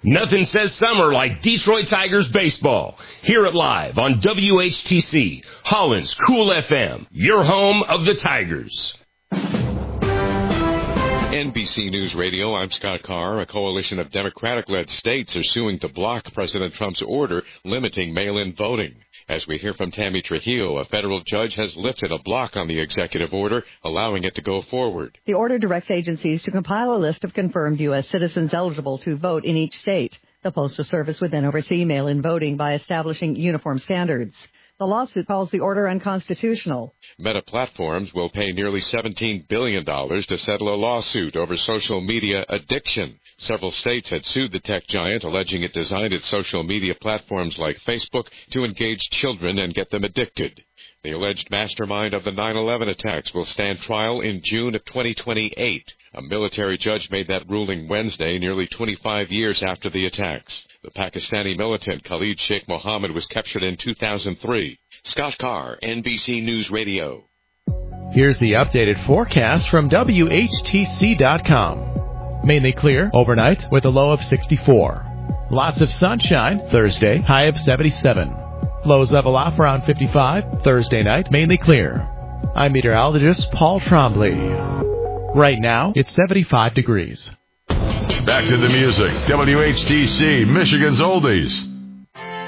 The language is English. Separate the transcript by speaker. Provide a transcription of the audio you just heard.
Speaker 1: Nothing says summer like Detroit Tigers baseball. Hear it live on WHTC, Holland's Cool FM, your home of the Tigers.
Speaker 2: NBC News Radio, I'm Scott Carr. A coalition of Democratic-led states are suing to block President Trump's order limiting mail-in voting. As we hear from Tammy Trujillo, a federal judge has lifted a block on the executive order, allowing it to go forward.
Speaker 3: The order directs agencies to compile a list of confirmed U.S. citizens eligible to vote in each state. The Postal Service would then oversee mail-in voting by establishing uniform standards. The lawsuit calls the order unconstitutional.
Speaker 2: Meta Platforms will pay nearly $17 billion to settle a lawsuit over social media addiction. Several states had sued the tech giant, alleging it designed its social media platforms like Facebook to engage children and get them addicted. The alleged mastermind of the 9/11 attacks will stand trial in June of 2028. A military judge made that ruling Wednesday, nearly 25 years after the attacks. The Pakistani militant Khalid Sheikh Mohammed was captured in 2003. Scott Carr, NBC News Radio.
Speaker 4: Here's the updated forecast from WHTC.com. Mainly clear overnight with a low of 64. Lots of sunshine Thursday, high of 77. Lows level off around 55. Thursday night, mainly clear. I'm meteorologist Paul Trombley. Right now, it's 75 degrees.
Speaker 5: Back to the music. WHTC, Michigan's Oldies.